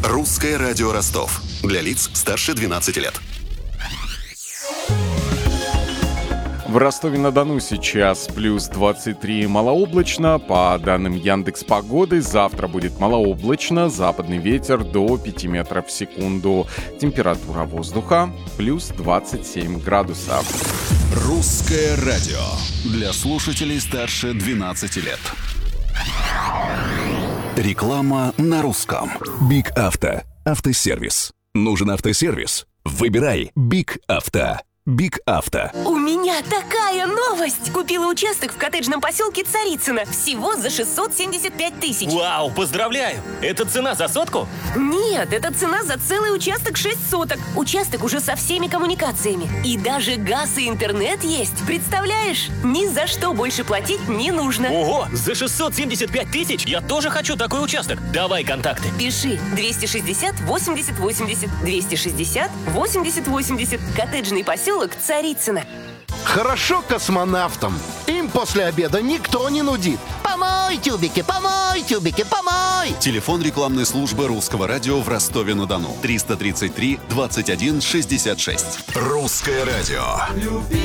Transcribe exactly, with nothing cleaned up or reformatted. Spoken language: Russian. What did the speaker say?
Русское радио Ростов. Для лиц старше двенадцати лет. В Ростове-на-Дону сейчас плюс двадцать три, малооблачно. По данным Яндекс.Погоды, завтра будет малооблачно, западный ветер до пяти метров в секунду. Температура воздуха плюс двадцать семь градусов. Русское радио для слушателей старше двенадцати лет. Реклама на русском. Биг Авто. Автосервис. Нужен автосервис? Выбирай Биг Авто. Биг Авто. У меня такая новость! Купила участок в коттеджном поселке Царицыно. Всего за шестьсот семьдесят пять тысяч. Вау, поздравляю! Это цена за сотку? Нет, это цена за целый участок шесть соток. Участок уже со всеми коммуникациями. И даже газ и интернет есть. Представляешь? Ни за что больше платить не нужно. Ого, за шестьсот семьдесят пять тысяч? Я тоже хочу такой участок. Давай контакты. Пиши двести шестьдесят восемьдесят восемьдесят. двести шестьдесят восемьдесят восемьдесят. Коттеджный поселок Царицыно. Хорошо космонавтам. Им после обеда никто не нудит. Помой, тюбики, помой, тюбики, помой. Телефон рекламной службы Русского радио в Ростове-на-Дону. триста тридцать три двадцать один шестьдесят шесть. Русское радио.